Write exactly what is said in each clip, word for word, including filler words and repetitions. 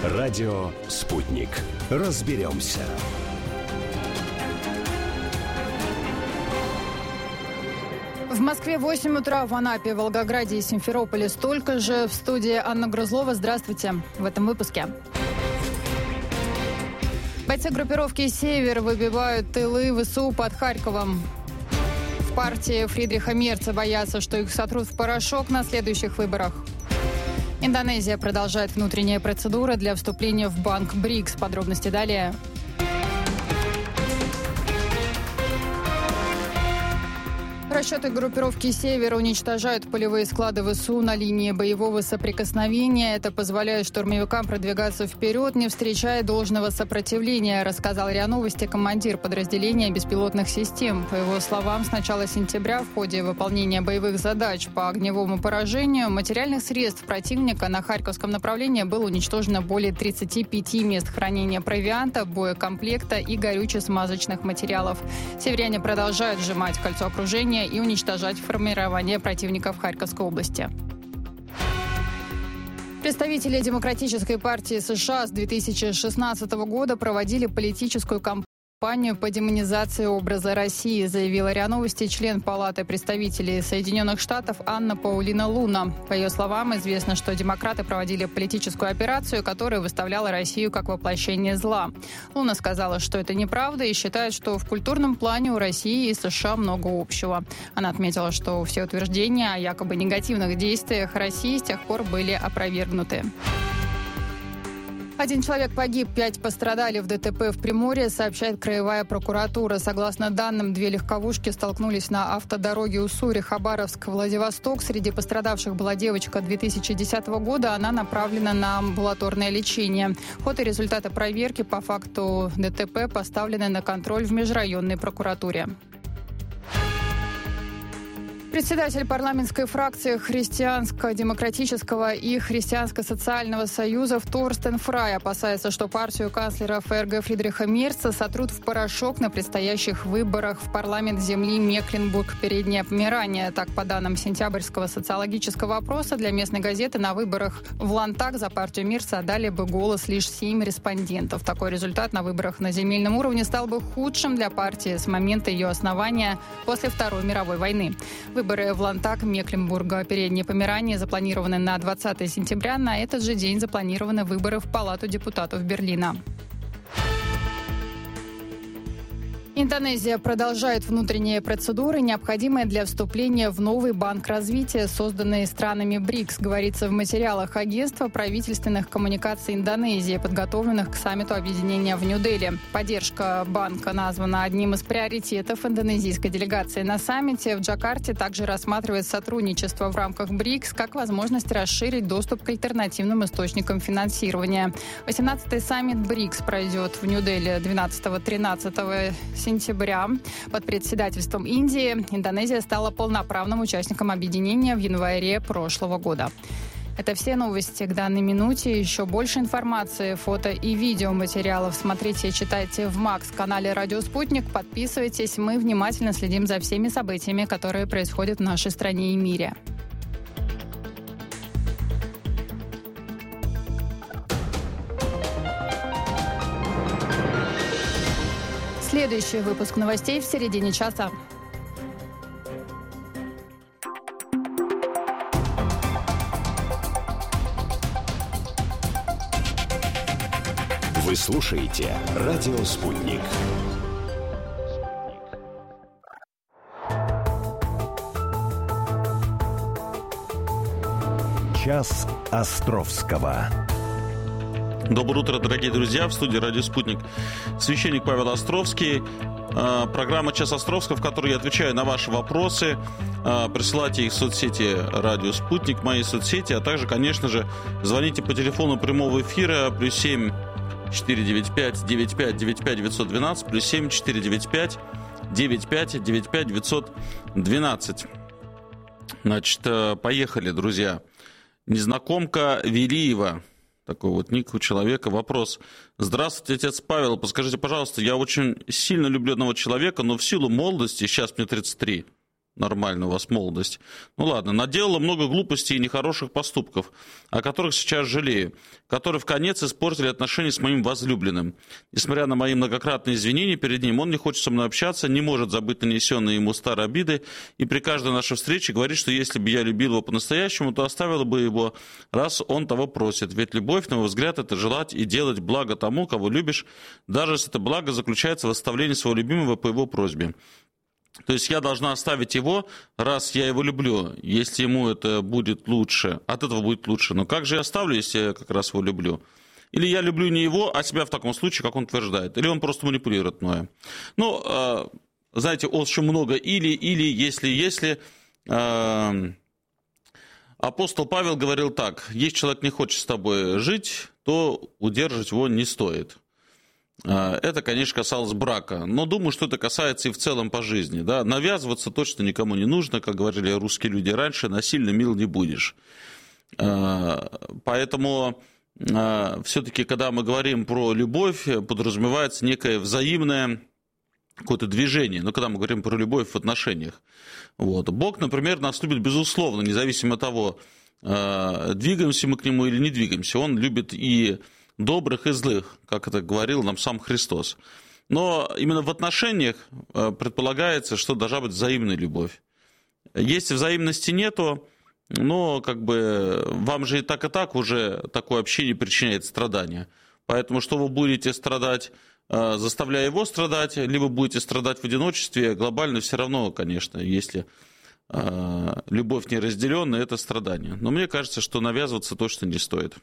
Радио «Спутник». Разберемся. В Москве восемь утра, в Анапе, Волгограде и Симферополе столько же. В студии Анна Грузлова. Здравствуйте. В этом выпуске. Бойцы группировки «Север» выбивают тылы ВСУ под Харьковом. В партии Фридриха Мерца боятся, что их сотрут в порошок на следующих выборах. Индонезия продолжает внутренние процедуры для вступления в банк БРИКС. Подробности далее. Расчеты группировки «Север» уничтожают полевые склады ВСУ на линии боевого соприкосновения. Это позволяет штурмовикам продвигаться вперед, не встречая должного сопротивления, рассказал РИА Новости командир подразделения беспилотных систем. По его словам, с начала сентября в ходе выполнения боевых задач по огневому поражению материальных средств противника на Харьковском направлении было уничтожено более тридцати пяти мест хранения провианта, боекомплекта и горюче-смазочных материалов. Северяне продолжают сжимать кольцо окружения и уничтожать формирование противника в Харьковской области. Представители Демократической партии США с две тысячи шестнадцатого года проводили политическую кампанию по демонизации образа России, заявила РИА Новости член Палаты представителей Соединенных Штатов Анна Паулина Луна. По ее словам, известно, что демократы проводили политическую операцию, которая выставляла Россию как воплощение зла. Луна сказала, что это неправда, и считает, что в культурном плане у России и США много общего. Она отметила, что все утверждения о якобы негативных действиях России с тех пор были опровергнуты. Один человек погиб, пять пострадали в ДТП в Приморье, сообщает Краевая прокуратура. Согласно данным, две легковушки столкнулись на автодороге Уссури-Хабаровск-Владивосток. Среди пострадавших была девочка две тысячи десятого года. Она направлена на амбулаторное лечение. Ход и результаты проверки по факту ДТП поставлены на контроль в межрайонной прокуратуре. Председатель парламентской фракции Христианско-демократического и Христианско-социального союзов Торстен Фрай опасается, что партию канцлера ФРГ Фридриха Мерца сотрут в порошок на предстоящих выборах в парламент земли Мекленбург-Передняя Померания. Так, по данным сентябрьского социологического опроса для местной газеты, на выборах в Лантаг за партию Мерца отдали бы голос лишь семь респондентов. Такой результат на выборах на земельном уровне стал бы худшим для партии с момента ее основания после Второй мировой войны. Выборы в Лантаг Мекленбурга Передней Померании запланированы на двадцатое сентября. На этот же день запланированы выборы в Палату депутатов Берлина. Индонезия продолжает внутренние процедуры, необходимые для вступления в новый банк развития, созданный странами БРИКС, говорится в материалах агентства правительственных коммуникаций Индонезии, подготовленных к саммиту объединения в Нью-Дели. Поддержка банка названа одним из приоритетов индонезийской делегации на саммите. В Джакарте также рассматривает сотрудничество в рамках БРИКС как возможность расширить доступ к альтернативным источникам финансирования. восемнадцатый саммит БРИКС пройдет в Нью-Дели двенадцатого-тринадцатого сентября. Под председательством Индии Индонезия стала полноправным участником объединения в январе прошлого года. Это все новости к данной минуте. Еще больше информации, фото и видеоматериалов смотрите и читайте в Макс-канале «Радио Спутник». Подписывайтесь. Мы внимательно следим за всеми событиями, которые происходят в нашей стране и мире. Следующий выпуск новостей в середине часа. Вы слушаете «Радио Спутник». Час Островского. Доброе утро, дорогие друзья. В студии «Радио Спутник» священник Павел Островский. Программа «Час Островского», в которой я отвечаю на ваши вопросы. Присылайте их в соцсети «Радио Спутник», мои соцсети, а также, конечно же, звоните по телефону прямого эфира плюс семь четыре девять пять девять пять девять пять девятьсот двенадцать, плюс семь четыре девять пять девять пять девять пять девятьсот двенадцать. Значит, поехали, друзья. Незнакомка Велиева. Такой вот ник у человека. Вопрос. Здравствуйте, отец Павел. Подскажите, пожалуйста, я очень сильно люблю одного человека, но в силу молодости, сейчас мне тридцать три, нормально, у вас молодость. Ну ладно, наделала много глупостей и нехороших поступков, о которых сейчас жалею, которые в конец испортили отношения с моим возлюбленным. Несмотря на мои многократные извинения перед ним, он не хочет со мной общаться, не может забыть нанесенные ему старые обиды, и при каждой нашей встрече говорит, что если бы я любил его по-настоящему, то оставила бы его, раз он того просит. Ведь любовь, на мой взгляд, это желать и делать благо тому, кого любишь, даже если это благо заключается в оставлении своего любимого по его просьбе. То есть я должна оставить его, раз я его люблю, если ему это будет лучше, от этого будет лучше. Но как же я оставлю, если я как раз его люблю? Или я люблю не его, а себя в таком случае, как он утверждает. Или он просто манипулирует мною. Ну, знаете, очень много или, или, если, если. Апостол Павел говорил так: если человек не хочет с тобой жить, то удерживать его не стоит. Это, конечно, касалось брака, но думаю, что это касается и в целом по жизни. Да? Навязываться точно никому не нужно, как говорили русские люди раньше, насильно мил не будешь. Поэтому все-таки, когда мы говорим про любовь, подразумевается некое взаимное какое-то движение, ну, когда мы говорим про любовь в отношениях. Вот. Бог, например, нас любит безусловно, независимо от того, двигаемся мы к Нему или не двигаемся. Он любит и добрых и злых, как это говорил нам сам Христос. Но именно в отношениях предполагается, что должна быть взаимная любовь. Если взаимности нету, но как бы вам же и так, и так уже такое общение причиняет страдания. Поэтому что вы будете страдать, заставляя его страдать, либо будете страдать в одиночестве, глобально все равно, конечно, если любовь не разделенная, это страдание. Но мне кажется, что навязываться точно не стоит.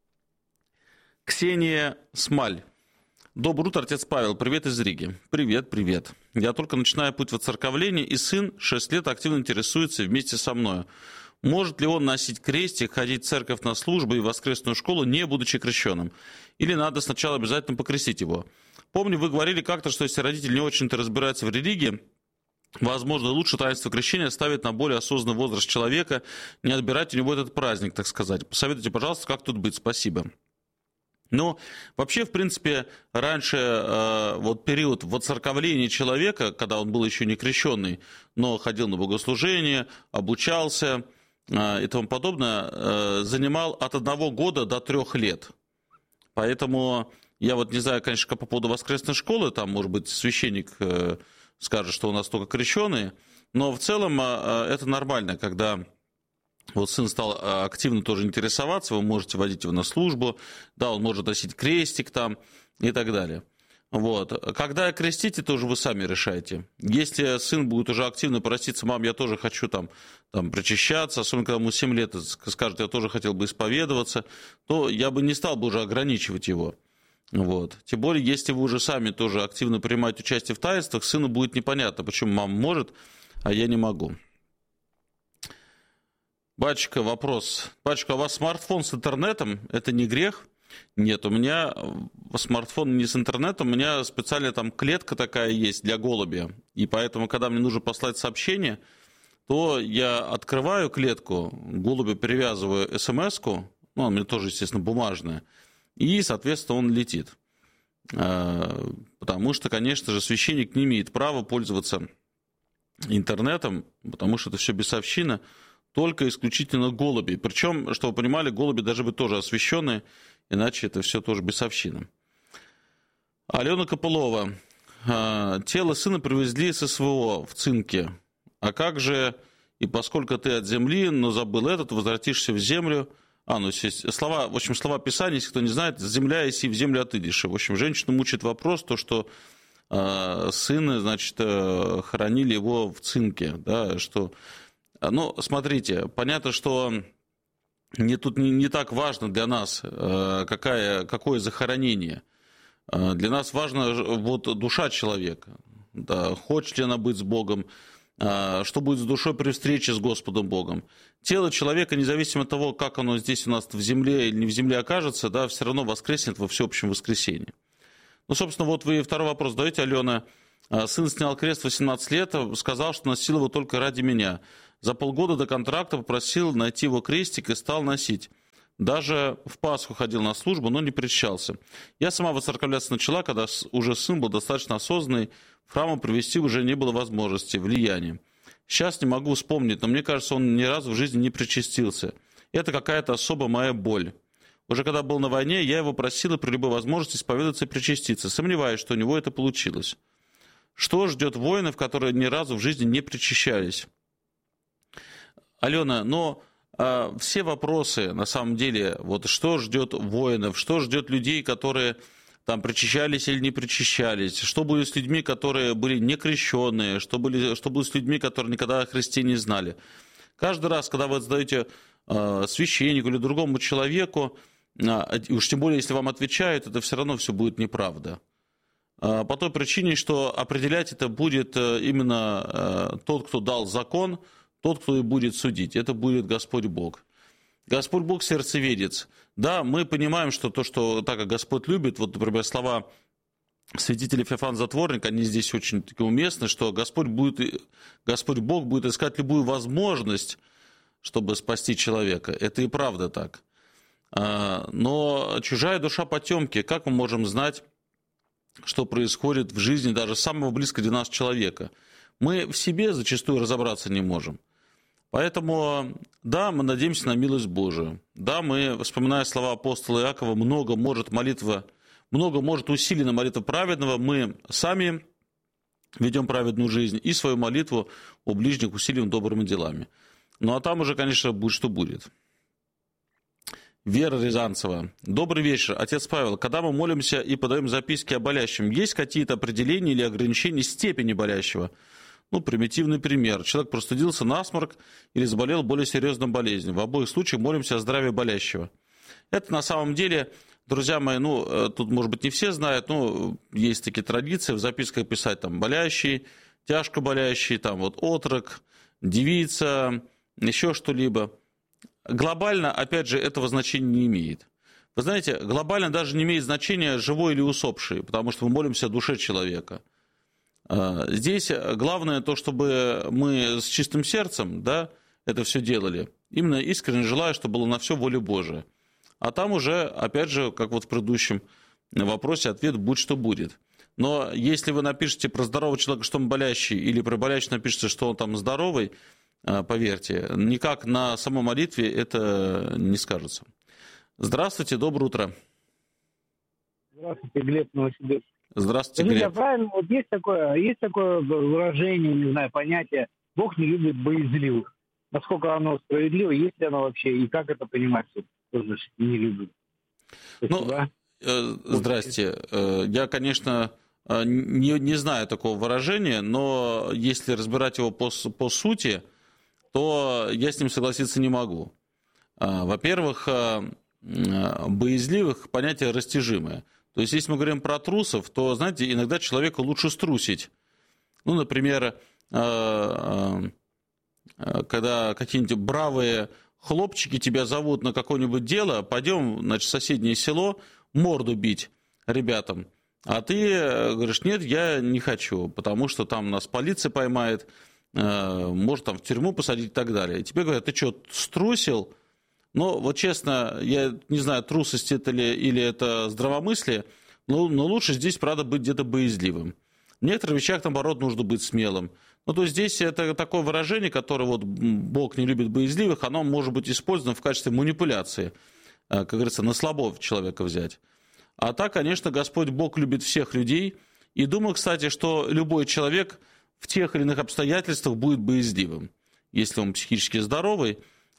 Ксения Смаль. Доброе утро, отец Павел. Привет из Риги. Привет, привет. Я только начинаю путь воцерковления, и сын шесть лет активно интересуется вместе со мной. Может ли он носить крестик, ходить в церковь на службу и в воскресную школу, не будучи крещенным? Или надо сначала обязательно покрестить его? Помню, вы говорили как-то, что если родитель не очень-то разбирается в религии, возможно, лучше таинство крещения ставить на более осознанный возраст человека, не отбирать у него этот праздник, так сказать. Посоветуйте, пожалуйста, как тут быть. Спасибо. Ну, вообще, в принципе, раньше э, вот период воцерковления человека, когда он был еще не крещенный, но ходил на богослужение, обучался э, и тому подобное, э, занимал от одного года до трех лет. Поэтому я вот не знаю, конечно, по поводу воскресной школы, там, может быть, священник э, скажет, что у нас только крещеные, но в целом э, это нормально, когда... Вот сын стал активно тоже интересоваться, вы можете водить его на службу, да, он может носить крестик там и так далее. Вот. Когда крестите, тоже вы сами решаете. Если сын будет уже активно проситься: мам, я тоже хочу там, там причащаться, особенно когда ему семь лет, скажет, я тоже хотел бы исповедоваться, то я бы не стал бы уже ограничивать его. Вот. Тем более, если вы уже сами тоже активно принимаете участие в таинствах, сыну будет непонятно, почему мама может, а я не могу. Батюшка, вопрос. Батюшка, а у вас смартфон с интернетом? Это не грех? Нет, у меня смартфон не с интернетом, у меня специальная там клетка такая есть для голубя. И поэтому, когда мне нужно послать сообщение, то я открываю клетку, голубю перевязываю смс-ку, ну, у меня тоже, естественно, бумажная, и, соответственно, он летит. Потому что, конечно же, священник не имеет права пользоваться интернетом, потому что это все бесовщина, только исключительно голуби. Причем, чтобы вы понимали, голуби должны быть тоже освященные, иначе это все тоже бесовщина. Алена Копылова. Тело сына привезли с СВО в Цинке. А как же, и поскольку ты от земли, но забыл этот, возвратишься в землю. А, ну, слова, в общем, слова Писания, если кто не знает, земля, если в землю отыдешь. В общем, женщину мучает вопрос, то, что э, сына, значит, э, хоронили его в Цинке, да, что... Ну, смотрите, понятно, что не, тут не, не так важно для нас, какая, какое захоронение. Для нас важна вот душа человека. Да, хочет ли она быть с Богом, что будет с душой при встрече с Господом Богом. Тело человека, независимо от того, как оно здесь у нас в земле или не в земле окажется, да, все равно воскреснет во всеобщем воскресении. Ну, собственно, вот вы второй вопрос задаете, Алена. Сын снял крест в восемнадцать лет, сказал, что носил его только ради меня. За полгода до контракта попросил найти его крестик и стал носить. Даже в Пасху ходил на службу, но не причащался. Я сама воцерковляться начала, когда уже сын был достаточно осознанный, в храм привести уже не было возможности, влияния. Сейчас не могу вспомнить, но мне кажется, он ни разу в жизни не причастился. Это какая-то особая моя боль. Уже когда был на войне, я его просил при любой возможности исповедаться и причаститься. Сомневаюсь, что у него это получилось. Что ждет воинов, которые ни разу в жизни не причащались? Алена, но э, все вопросы, на самом деле, вот что ждет воинов, что ждет людей, которые там причащались или не причащались, что будет с людьми, которые были некрещенные, что, были, что будет с людьми, которые никогда о Христе не знали. Каждый раз, когда вы задаете э, священнику или другому человеку, э, уж тем более, если вам отвечают, это все равно все будет неправда. Э, по той причине, что определять это будет э, именно э, тот, кто дал закон, тот, кто и будет судить. Это будет Господь Бог. Господь Бог сердцеведец. Да, мы понимаем, что то, что так как Господь любит, вот, например, слова святителя Феофана Затворника, они здесь очень уместны, что Господь, будет, Господь Бог будет искать любую возможность, чтобы спасти человека. Это и правда так. Но чужая душа потемки, как мы можем знать, что происходит в жизни даже самого близкого для нас человека? Мы в себе зачастую разобраться не можем. Поэтому, да, мы надеемся на милость Божию. Да, мы, вспоминая слова апостола Иакова, много может молитва, много может усилена молитва праведного, мы сами ведем праведную жизнь и свою молитву о ближних усилим добрыми делами. Ну, а там уже, конечно, будет, что будет. Вера Рязанцева. Добрый вечер, отец Павел. Когда мы молимся и подаем записки о болящем, есть какие-то определения или ограничения степени болящего? Ну, примитивный пример. Человек простудился насморк или заболел более серьезной болезнью. В обоих случаях молимся о здравии болящего. Это на самом деле, друзья мои, ну, тут, может быть, не все знают, но есть такие традиции в записках писать там болящий, тяжко болящий, там вот отрок, девица, еще что-либо. Глобально, опять же, этого значения не имеет. Вы знаете, глобально даже не имеет значения живой или усопший, потому что мы молимся о душе человека. Здесь главное то, чтобы мы с чистым сердцем, да, это все делали. Именно искренне желаю, чтобы было на все воля Божия. А там уже, опять же, как вот в предыдущем вопросе, ответ «будь что будет». Но если вы напишете про здорового человека, что он болящий, или про болящего напишите, что он там здоровый, поверьте, никак на самой молитве это не скажется. Здравствуйте, доброе утро. Здравствуйте, Глеб, Новосибирск. Здравствуйте, Скажите, Глеб. а правильно, вот есть такое, есть такое выражение, не знаю, понятие, Бог не любит боязливых. Насколько оно справедливо, есть ли оно вообще, и как это понимать, что тоже не любит? Ну, э, здрасте. Э, я, конечно, не, не знаю такого выражения, но если разбирать его по, по сути, то я с ним согласиться не могу. Э, во-первых, э, боязливых понятие растяжимое. То есть, если мы говорим про трусов, то, знаете, иногда человеку лучше струсить. Ну, например, когда какие-нибудь бравые хлопчики тебя зовут на какое-нибудь дело, пойдем, значит, в соседнее село морду бить ребятам. А ты говоришь, нет, я не хочу, потому что там нас полиция поймает, может там в тюрьму посадить и так далее. И тебе говорят, ты что, струсил? Но вот честно, я не знаю, трусость это ли, или это здравомыслие, но, но лучше здесь, правда, быть где-то боязливым. В некоторых вещах, наоборот, нужно быть смелым. Ну, то есть здесь это такое выражение, которое вот Бог не любит боязливых, оно может быть использовано в качестве манипуляции, как говорится, на слабо человека взять. А так, конечно, Господь Бог любит всех людей. И думаю, кстати, что любой человек в тех или иных обстоятельствах будет боязливым. Если он психически здоровый,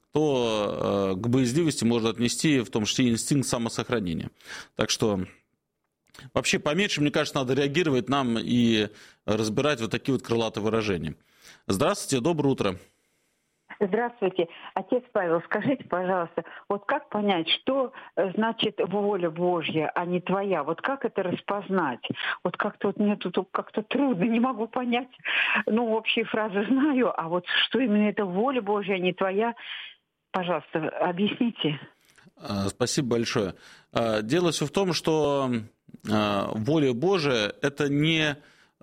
то к боязливости можно отнести в том числе инстинкт самосохранения. Так что вообще поменьше, мне кажется, надо реагировать нам и разбирать вот такие вот крылатые выражения. Здравствуйте, доброе утро. Здравствуйте. Отец Павел, скажите, пожалуйста, вот как понять, что значит воля Божья, а не твоя? Вот как это распознать? Вот как-то вот мне тут как-то трудно, не могу понять. Ну, общие фразы знаю, а вот что именно это воля Божья, а не твоя? Пожалуйста, объясните. Спасибо большое. Дело все в том, что воля Божия – это не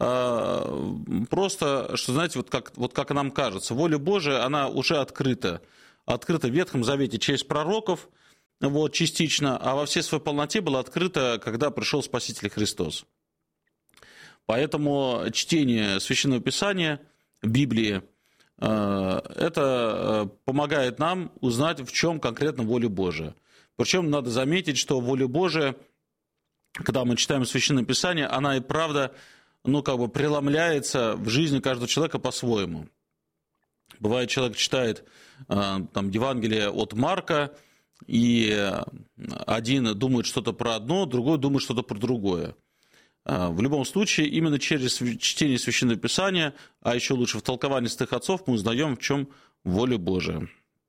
просто, что, знаете, вот как, вот как нам кажется. Воля Божия, она уже открыта. Открыта в Ветхом Завете через пророков, вот, частично, а во всей своей полноте была открыта, когда пришел Спаситель Христос. Поэтому чтение Священного Писания, Библии, это помогает нам узнать, в чем конкретно воля Божия. Причем надо заметить, что воля Божия, когда мы читаем Священное Писание, она и правда, ну, как бы преломляется в жизни каждого человека по-своему. Бывает, человек читает там Евангелие от Марка, и один думает что-то про одно, другой думает что-то про другое. В любом случае, именно через чтение Священного Писания, а еще лучше в толковании святых отцов, мы узнаем, в чем воля Божия.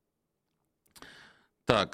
Так,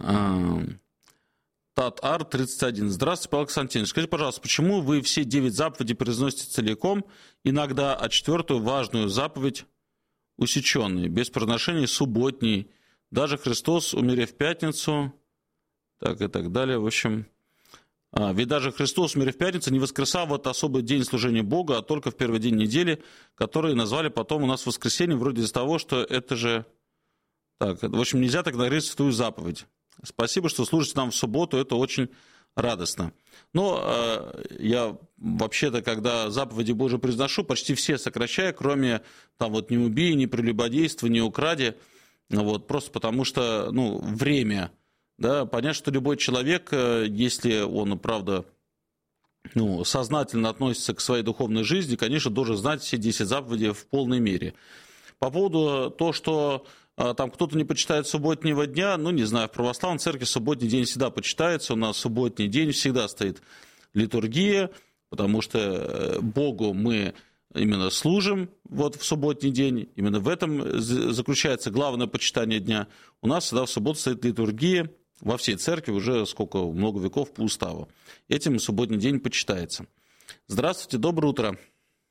Тат-Ар тридцать один. Здравствуйте, Павел Константинович. Скажите, пожалуйста, почему вы все девять заповедей произносите целиком, иногда, а четвертую важную заповедь усеченной, без произношения субботней, даже Христос, умерев в пятницу, так и так далее, в общем... А, ведь даже Христос, умерев в пятницу, не воскресал в этот особый день служения Бога, а только в первый день недели, который назвали потом у нас воскресенье, вроде из того, что это же... Так, в общем, нельзя так говорить святую заповедь. Спасибо, что служите нам в субботу, это очень радостно. Но э, я вообще-то, когда заповеди Божии произношу, почти все сокращаю, кроме там вот «не убей», «не прелюбодействуй», «не укради», вот, просто потому что, ну, время... Да, понятно, что любой человек, если он, правда, ну, сознательно относится к своей духовной жизни, конечно, должен знать все десять заповедей в полной мере. По поводу того, что там кто-то не почитает субботнего дня, ну, не знаю, в православной церкви субботний день всегда почитается, у нас субботний день всегда стоит литургия, потому что Богу мы именно служим вот в субботний день, именно в этом заключается главное почитание дня. У нас всегда в субботу стоит литургия, во всей церкви уже сколько, много веков по уставу. Этим субботний день почитается. Здравствуйте, доброе утро.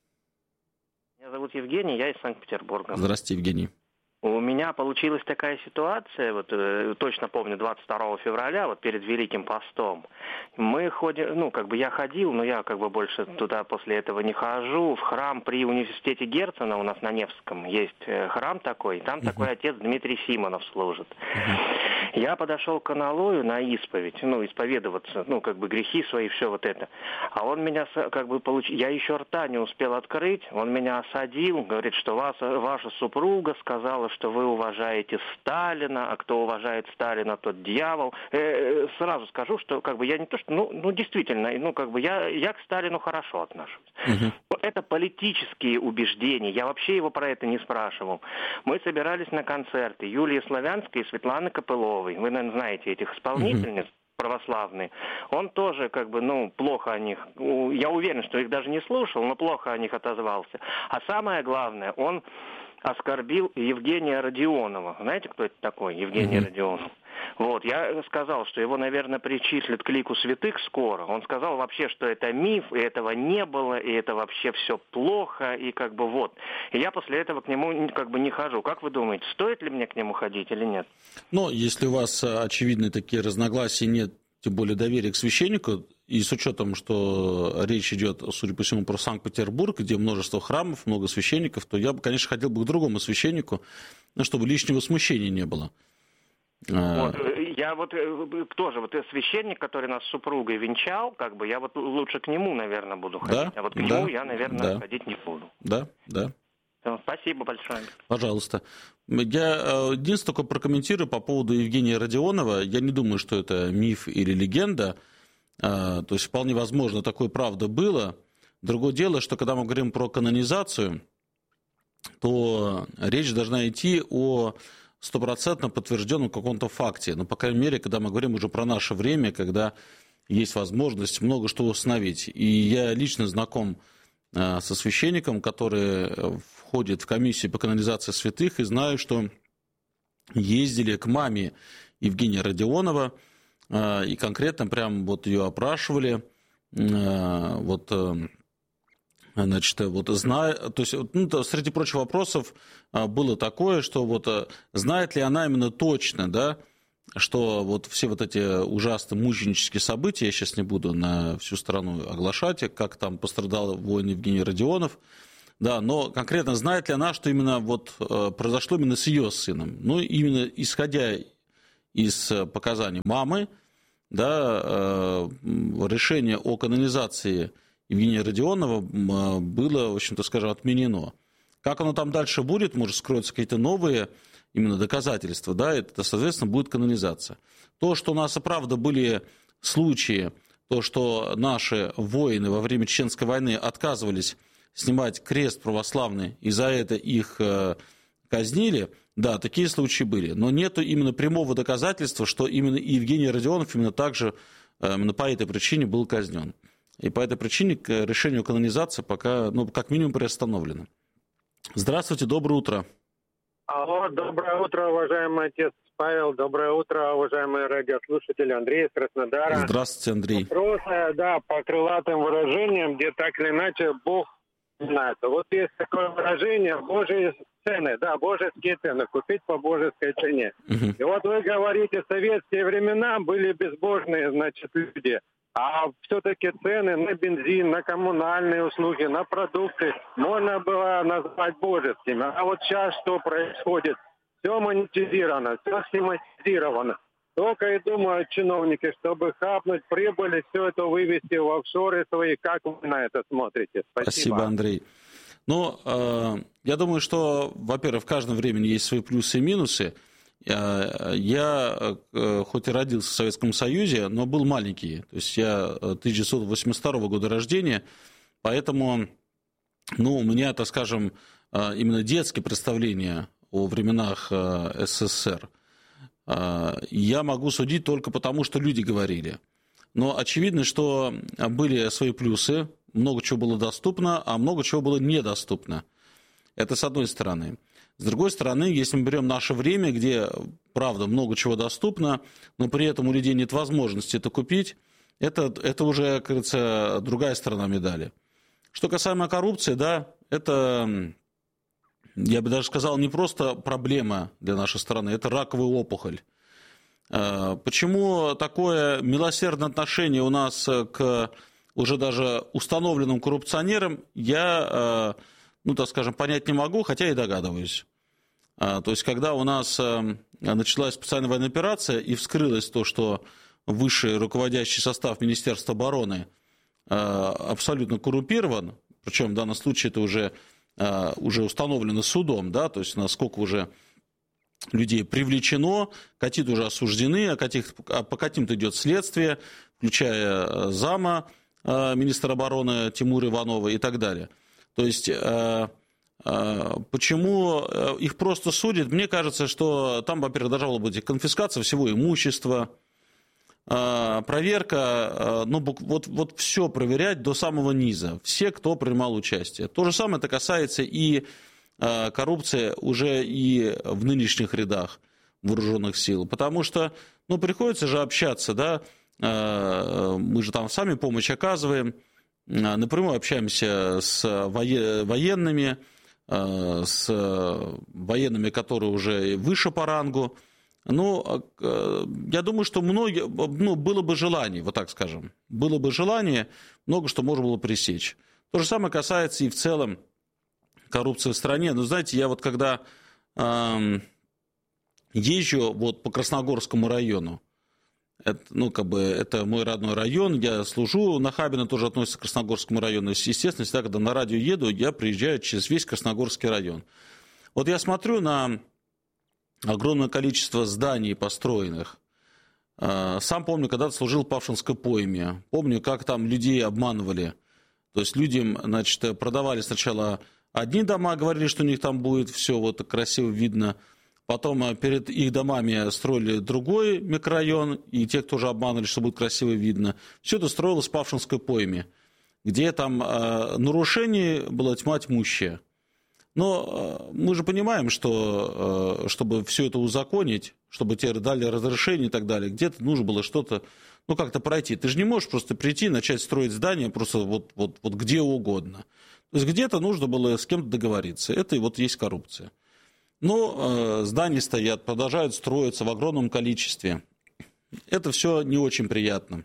Меня зовут Евгений, я из Санкт-Петербурга. Здравствуйте, Евгений. У меня получилась такая ситуация, вот точно помню, двадцать второго февраля, вот перед Великим постом. Мы ходим, ну, как бы я ходил, но я как бы больше туда после этого не хожу. В храм при университете Герцена, у нас на Невском есть храм такой, там uh-huh. такой отец Дмитрий Симонов служит. Uh-huh. Я подошел к аналою на исповедь, ну, исповедоваться, ну, как бы грехи свои, все вот это. А он меня, как бы, получил, я еще рта не успел открыть, он меня осадил, говорит, что вас, ваша супруга сказала, что вы уважаете Сталина, а кто уважает Сталина, тот дьявол. Э, сразу скажу, что как бы я не то, что, ну, ну действительно, ну как бы я, я к Сталину хорошо отношусь. Uh-huh. Это политические убеждения, я вообще его про это не спрашивал. Мы собирались на концерты Юлии Славянской и Светланы Копыловой. Вы, наверное, знаете этих исполнительниц. Uh-huh. Православные, он тоже как бы, ну, плохо о них, я уверен, что их даже не слушал, но плохо о них отозвался. А самое главное, он оскорбил Евгения Родионова. Знаете, кто это такой, Евгений mm-hmm. Родионов? Вот, я сказал, что его, наверное, причислят к лику святых скоро. Он сказал вообще, что это миф, и этого не было, и это вообще все плохо, и как бы вот. И я после этого к нему как бы не хожу. Как вы думаете, стоит ли мне к нему ходить или нет? Ну, если у вас очевидны такие разногласия, нет, тем более доверия к священнику, и с учетом, что речь идет, судя по всему, про Санкт-Петербург, где множество храмов, много священников, то я бы, конечно, ходил бы к другому священнику, ну, чтобы лишнего смущения не было. Вот, я вот тоже, вот священник, который нас с супругой венчал, как бы я вот лучше к нему, наверное, буду ходить, да, а вот к нему да, я, наверное, да. ходить не буду. Да, да. Спасибо большое. Пожалуйста. Я единственное только прокомментирую по поводу Евгения Родионова. Я не думаю, что это миф или легенда. То есть вполне возможно, такое правда было. Другое дело, что когда мы говорим про канонизацию, то речь должна идти о стопроцентно подтвержденном каком-то факте. Но, по крайней мере, когда мы говорим уже про наше время, когда есть возможность много что установить. И я лично знаком со священником, который входит в комиссию по канонизации святых, и знаю, что ездили к маме Евгения Родионова, и конкретно прям вот ее опрашивали, вот, значит, вот зная, то есть, ну, среди прочих вопросов было такое, что вот знает ли она именно точно, да, что вот все вот эти ужасные мученические события, я сейчас не буду на всю страну оглашать, как там пострадал воин Евгений Родионов, да, но конкретно знает ли она, что именно вот произошло именно с ее сыном, ну, именно исходя из показаний мамы, да, решение о канонизации Евгения Родионова было, в общем-то, скажем, отменено. Как оно там дальше будет, может, скроются какие-то новые именно доказательства, да, это, соответственно, будет канонизация. То, что у нас и правда были случаи, то, что наши воины во время Чеченской войны отказывались снимать крест православный, и за это их э, казнили, да, такие случаи были. Но нет именно прямого доказательства, что именно Евгений Родионов именно так же, э, именно по этой причине был казнен. И по этой причине к решению канонизации пока, ну, как минимум, приостановлено. Здравствуйте, доброе утро. Алло, доброе утро, уважаемый отец Павел. Доброе утро, уважаемые радиослушатели. Андрей из Краснодара. Здравствуйте, Андрей. Вопрос, да, по крылатым выражениям, где так или иначе Бог знает. Вот есть такое выражение: Божьи цены, да, божеские цены, купить по божеской цене. Uh-huh. И вот вы говорите, в советские времена были безбожные, значит, люди. А все-таки цены на бензин, на коммунальные услуги, на продукты можно было назвать божескими. А вот сейчас что происходит? Все монетизировано, все схематизировано. Только и думают чиновники, чтобы хапнуть прибыль и все это вывести в офшоры свои. Как вы на это смотрите? Спасибо, Спасибо, Андрей. Ну, э, я думаю, что, во-первых, в каждом времени есть свои плюсы и минусы. Я, хоть и родился в Советском Союзе, но был маленький. То есть я тысяча девятьсот восемьдесят второго года рождения, поэтому, ну, у меня, так скажем, именно детские представления о временах СССР я могу судить только потому, что люди говорили. Но очевидно, что были свои плюсы, много чего было доступно, а много чего было недоступно. Это с одной стороны. С другой стороны, если мы берем наше время, где, правда, много чего доступно, но при этом у людей нет возможности это купить, это, это уже, как говорится, другая сторона медали. Что касаемо коррупции, да, это, я бы даже сказал, не просто проблема для нашей страны, это раковая опухоль. Почему такое милосердное отношение у нас к уже даже установленным коррупционерам, я... ну, так скажем, понять не могу, хотя и догадываюсь. То есть, когда у нас началась специальная военная операция и вскрылось то, что высший руководящий состав Министерства обороны абсолютно коррумпирован, причем в данном случае это уже, уже установлено судом, да, то есть насколько уже людей привлечено, какие-то уже осуждены, а, каких, а по каким-то идет следствие, включая зама министра обороны Тимура Иванова и так далее. То есть, почему их просто судят? Мне кажется, что там, во-первых, должна была быть конфискация всего имущества, проверка, ну, вот, вот все проверять до самого низа, все, кто принимал участие. То же самое это касается и коррупции уже и в нынешних рядах вооруженных сил, потому что, ну, приходится же общаться, да, мы же там сами помощь оказываем, напрямую общаемся с военными, с военными, которые уже выше по рангу. Ну, я думаю, что многие, ну, было бы желание, вот так скажем, было бы желание, много что можно было пресечь. То же самое касается и в целом коррупции в стране. Но знаете, я вот когда э, езжу вот по Красногорскому району, это, ну, как бы, это мой родной район, я служу, Нахабино тоже относится к Красногорскому району. Естественно, всегда, когда на радио еду, я приезжаю через весь Красногорский район. Вот я смотрю на огромное количество зданий построенных. Сам помню, когда-то служил в Павшинской пойме. Помню, как там людей обманывали. То есть людям, значит, продавали сначала одни дома, говорили, что у них там будет все вот красиво видно. Потом перед их домами строили другой микрорайон, и те, кто уже обманывали, что будет красиво видно. Все это строилось в Павшинской пойме, где там нарушений была тьма тьмущая. Но мы же понимаем, что чтобы все это узаконить, чтобы тебе дали разрешение и так далее, где-то нужно было что-то, ну, как-то пройти. Ты же не можешь просто прийти, начать строить здание просто вот, вот, вот где угодно. То есть где-то нужно было с кем-то договориться. Это и вот есть коррупция. Но здания стоят, продолжают строиться в огромном количестве. Это все не очень приятно.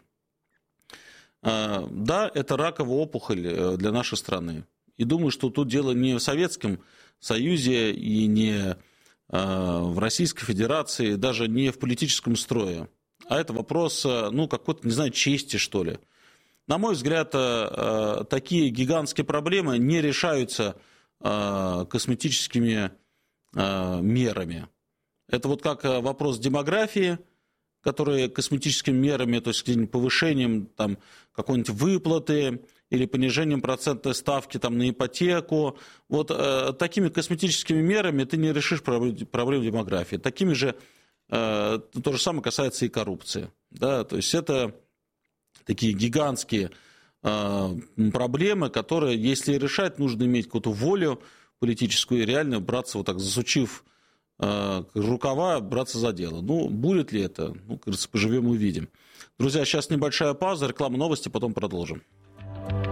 Да, это раковая опухоль для нашей страны. И думаю, что тут дело не в Советском Союзе и не в Российской Федерации, даже не в политическом строе. А это вопрос, ну, какой-то, не знаю, чести, что ли. На мой взгляд, такие гигантские проблемы не решаются э, косметическими э, мерами. Это вот как вопрос демографии, которые косметическими мерами, то есть повышением там, какой-нибудь выплаты или понижением процентной ставки там, на ипотеку. Вот э, такими косметическими мерами ты не решишь проблему, проблему демографии. Такими же, э, то же самое касается и коррупции. Да? То есть это такие гигантские э, проблемы, которые, если решать, нужно иметь какую-то волю политическую и реально браться, вот так засучив э, рукава, браться за дело. Ну, будет ли это? Ну, кажется, поживем и увидим. Друзья, сейчас небольшая пауза, реклама, новости, потом продолжим.